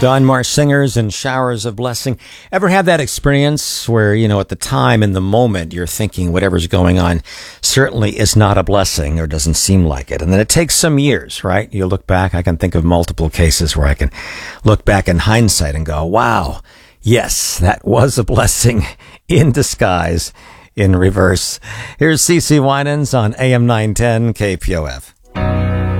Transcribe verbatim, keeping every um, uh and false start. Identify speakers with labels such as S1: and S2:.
S1: Don Marsh Singers and Showers of Blessing. Ever have that experience where, you know, at the time, in the moment, you're thinking whatever's going on certainly is not a blessing or doesn't seem like it. And then it takes some years, right? You look back. I can think of multiple cases where I can look back in hindsight and go, wow, yes, that was a blessing in disguise, in reverse. Here's C C Winans on A M nine ten K P O F.